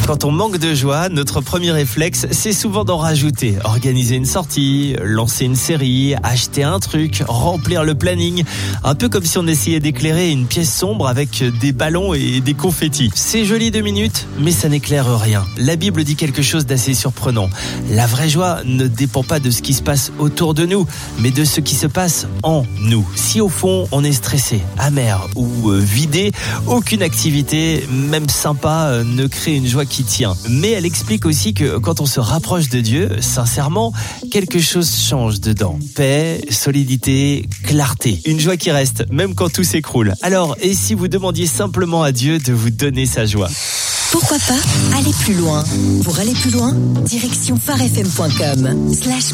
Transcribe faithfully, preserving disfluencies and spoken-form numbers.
Quand on manque de joie, notre premier réflexe, c'est souvent d'en rajouter. Organiser une sortie, lancer une série, acheter un truc, remplir le planning. Un peu comme si on essayait d'éclairer une pièce sombre avec des ballons et des confettis. C'est joli deux minutes, mais ça n'éclaire rien. La Bible dit quelque chose d'assez surprenant. La vraie joie ne dépend pas de ce qui se passe autour de nous, mais de ce qui se passe en nous. Si au fond, on est stressé, amer ou vidé, aucune activité, même sympa, ne crée une joie qui tient. Mais elle explique aussi que quand on se rapproche de Dieu, sincèrement, quelque chose change dedans. Paix, solidité, clarté. Une joie qui reste, même quand tout s'écroule. Alors, et si vous demandiez simplement à Dieu de vous donner sa joie ? Pourquoi pas aller plus loin ? Pour aller plus loin, direction phare f m point com slash